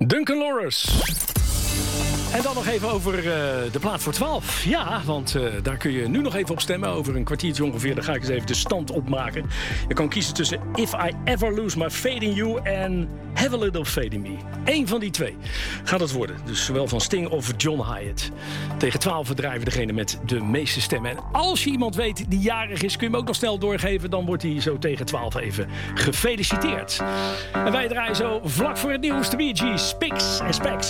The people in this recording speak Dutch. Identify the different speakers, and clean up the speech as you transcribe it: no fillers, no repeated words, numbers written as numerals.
Speaker 1: Duncan Lawrence. En dan nog even over de plaat voor 12. Ja, want daar kun je nu nog even op stemmen. Over een kwartiertje ongeveer, dan ga ik eens even de stand opmaken. Je kan kiezen tussen If I Ever Lose My Faith in You en Have a Little Faith in Me. Eén van die twee gaat het worden. Dus zowel van Sting of John Hyatt. Tegen 12 verdrijven degene met de meeste stemmen. En als je iemand weet die jarig is, kun je hem ook nog snel doorgeven. Dan wordt hij zo tegen 12 even gefeliciteerd. En wij draaien zo vlak voor het nieuws de Bee Gees, Spix en Specs.